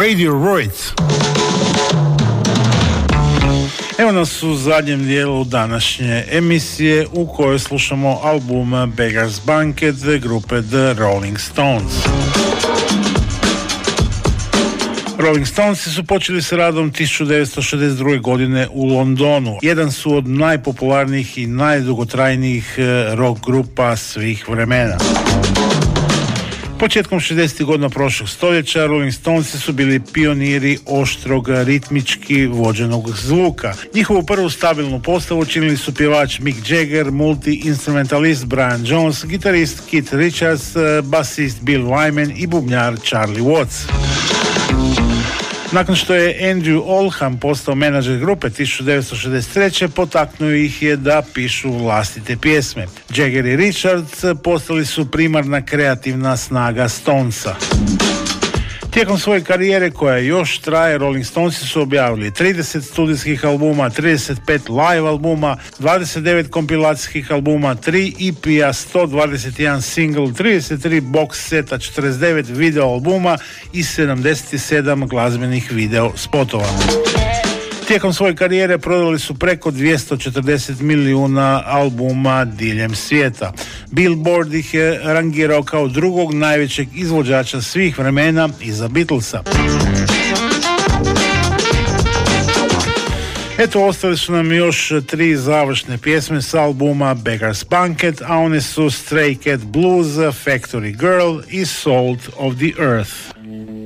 Radio Roids. Evo nas u zadnjem dijelu današnje emisije u kojoj slušamo album Beggar's Banquet grupe The Rolling Stones. Rolling Stonesi su počeli s radom 1962. godine u Londonu. Jedan su od najpopularnijih i najdugotrajnijih rock grupa svih vremena. Početkom 60. godina prošlog stoljeća Rolling Stonesi su bili pioniri oštrog ritmički vođenog zvuka. Njihovu prvu stabilnu postavu činili su pjevač Mick Jagger, multi-instrumentalist Brian Jones, gitarist Keith Richards, basist Bill Wyman i bubnjar Charlie Watts. Nakon što je Andrew Oldham postao menadžer grupe 1963. potaknuo ih je da pišu vlastite pjesme. Jagger i Richards postali su primarna kreativna snaga Stonesa. Tijekom svoje karijere koja još traje, Rolling Stonesi su objavili 30 studijskih albuma, 35 live albuma, 29 kompilacijskih albuma, 3 EP-a, 121 single, 33 box seta, 49 video albuma i 77 glazbenih video spotova. Tijekom svoje karijere prodali su preko 240 milijuna albuma diljem svijeta. Billboard ih je rangirao kao drugog najvećeg izvođača svih vremena iza Beatlesa. Eto, ostali su nam još 3 završne pjesme s albuma Beggar's Banquet, a one su Stray Cat Blues, Factory Girl i Salt of the Earth.